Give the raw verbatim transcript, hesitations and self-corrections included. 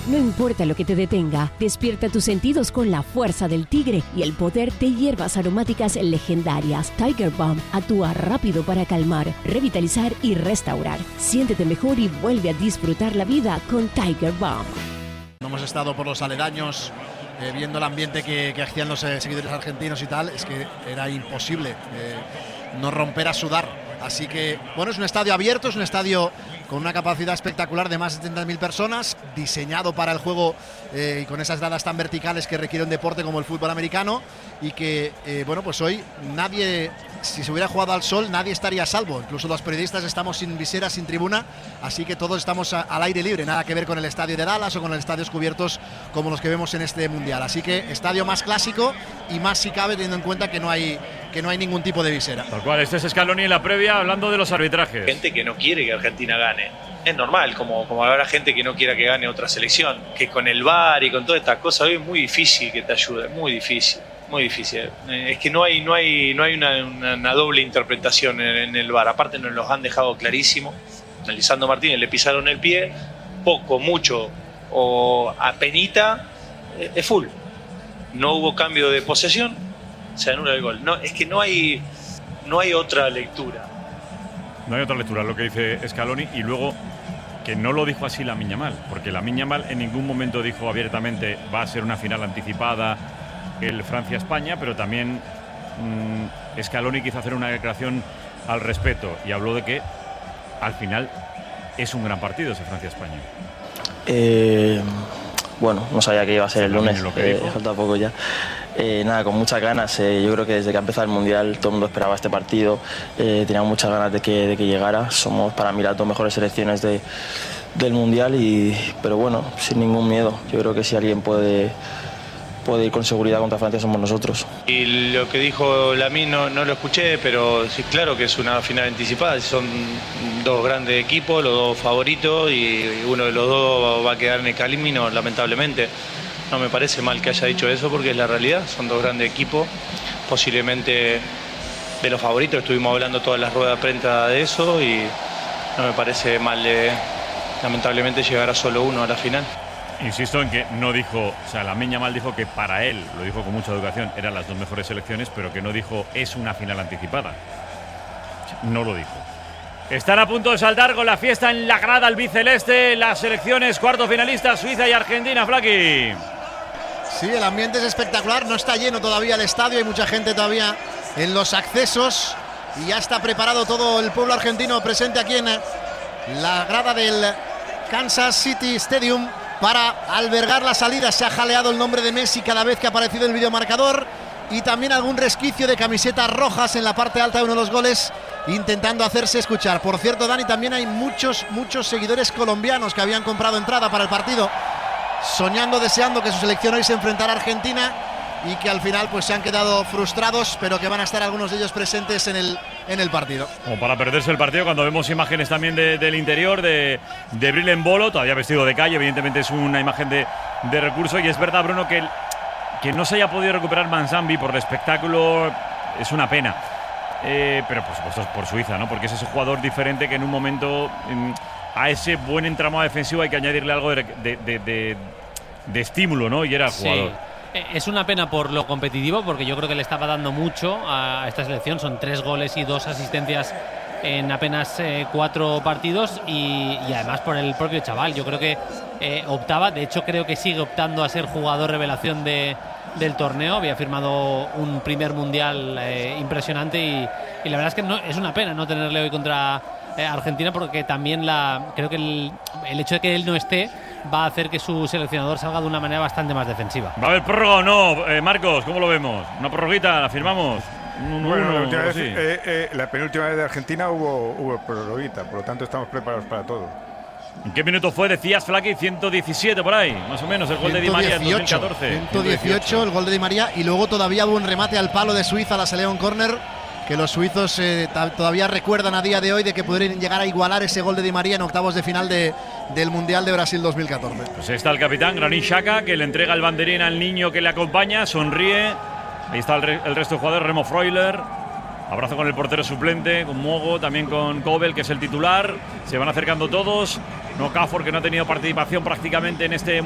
No importa lo que te detenga, despierta tus sentidos con la fuerza del tigre y el poder de hierbas aromáticas legendarias. Tiger Balm actúa rápido para calmar, revitalizar y restaurar. Siéntete mejor y vuelve a disfrutar la vida con Tiger Balm. Hemos estado por los aledaños eh, viendo el ambiente que, que hacían los eh, seguidores argentinos y tal. Es que era imposible eh, no romper a sudar. Así que, bueno, es un estadio abierto, es un estadio con una capacidad espectacular de más de setenta mil personas, diseñado para el juego eh, y con esas gradas tan verticales que requiere un deporte como el fútbol americano, y que, eh, bueno, pues hoy nadie, si se hubiera jugado al sol, nadie estaría a salvo. Incluso los periodistas estamos sin visera, sin tribuna, así que todos estamos a, al aire libre, nada que ver con el estadio de Dallas o con los estadios cubiertos como los que vemos en este Mundial. Así que estadio más clásico y más si cabe, teniendo en cuenta que no hay, que no hay ningún tipo de visera. Tal cual, este es Scaloni en la previa hablando de los arbitrajes. Gente que no quiere que Argentina gane. Es normal, como, como habrá gente que no quiera que gane otra selección, que con el V A R y con todas estas cosas hoy es muy difícil que te ayude, muy difícil, muy difícil. Eh, es que no hay, no hay, no hay una, una, una doble interpretación en, en el V A R, aparte nos los han dejado clarísimo. A Lisandro Martínez le pisaron el pie, poco, mucho o apenita, eh, es full. No hubo cambio de posesión, se anula el gol. No, es que no hay, no hay otra lectura. No hay otra lectura, lo que dice Scaloni, y luego que no lo dijo así Lamine Yamal, porque Lamine Yamal en ningún momento dijo abiertamente va a ser una final anticipada el Francia-España, pero también mmm, Scaloni quiso hacer una declaración al respecto y habló de que al final es un gran partido ese Francia-España. Eh, bueno, no sabía que iba a ser el lunes, eh, falta poco ya. Eh, nada, con muchas ganas. Eh, yo creo que desde que ha empezado el Mundial todo el mundo esperaba este partido. Eh, teníamos muchas ganas de que, de que llegara. Somos para mí las dos mejores selecciones de, del Mundial, y, pero bueno, sin ningún miedo. Yo creo que si alguien puede, puede ir con seguridad contra Francia somos nosotros. Y lo que dijo Lamine no, no lo escuché, pero sí, claro que es una final anticipada. Son dos grandes equipos, los dos favoritos, y uno de los dos va a quedar en el camino, lamentablemente. No me parece mal que haya dicho eso porque es la realidad, son dos grandes equipos, posiblemente de los favoritos, estuvimos hablando todas las ruedas de prensa de eso, y no me parece mal de, lamentablemente, llegar a solo uno a la final. Insisto en que no dijo, o sea, Lamine Yamal dijo que para él, lo dijo con mucha educación, eran las dos mejores selecciones, pero que no dijo es una final anticipada. No lo dijo. Están a punto de saltar con la fiesta en la grada albiceleste las selecciones cuartos finalistas, Suiza y Argentina, Flaqui. Sí, el ambiente es espectacular, no está lleno todavía el estadio, hay mucha gente todavía en los accesos y ya está preparado todo el pueblo argentino presente aquí en la grada del Kansas City Stadium para albergar la salida. Se ha jaleado el nombre de Messi cada vez que ha aparecido el videomarcador y también algún resquicio de camisetas rojas en la parte alta de uno de los goles, intentando hacerse escuchar. Por cierto, Dani, también hay muchos, muchos seguidores colombianos que habían comprado entrada para el partido, soñando, deseando que su selección hoy se enfrentara a Argentina, y que al final pues se han quedado frustrados, pero que van a estar algunos de ellos presentes en el, en el partido. Como para perderse el partido, cuando vemos imágenes también de, del interior de, de Bril Embolo, todavía vestido de calle, evidentemente es una imagen de, de recurso, y es verdad, Bruno, que, el, que no se haya podido recuperar Manzambi por el espectáculo, es una pena. Eh, pero por supuesto es por Suiza, ¿no? Porque es ese jugador diferente que en un momento en, a ese buen entramado defensivo hay que añadirle algo de, de, de, de, de estímulo, ¿no? Y era el jugador. Sí. Es una pena por lo competitivo, porque yo creo que le estaba dando mucho a esta selección. Son tres goles y dos asistencias en apenas eh, cuatro partidos, y, y además por el propio chaval. Yo creo que eh, optaba, de hecho creo que sigue optando a ser jugador revelación de del torneo. Había firmado un primer mundial eh, impresionante, y, y la verdad es que no, es una pena no tenerle hoy contra eh, Argentina, porque también la creo que el, el hecho de que él no esté va a hacer que su seleccionador salga de una manera bastante más defensiva. ¿Va a haber prórroga o no, eh, Marcos? ¿Cómo lo vemos? ¿Una prorroguita? ¿La firmamos? Uno, bueno, uno, la, última vez, eh, eh, la penúltima vez de Argentina hubo, hubo prorroguita, por lo tanto estamos preparados para todo. ¿En qué minuto fue, decías, Flaqui? ciento diecisiete por ahí, más o menos, el gol de Di María en dos mil catorce. ciento dieciocho el gol de Di María, y luego todavía hubo un remate al palo de Suiza, la salió en córner, que los suizos eh, todavía recuerdan a día de hoy de que podrían llegar a igualar ese gol de Di María en octavos de final de, del Mundial de Brasil dos mil catorce. Pues está el capitán Granit Xhaka, que le entrega el banderín al niño que le acompaña, sonríe. Ahí está el, re, el resto de jugadores, Remo Freuler. Abrazo con el portero suplente, con Mogo, también con Kobel, que es el titular. Se van acercando todos. No Okafor, que no ha tenido participación prácticamente en este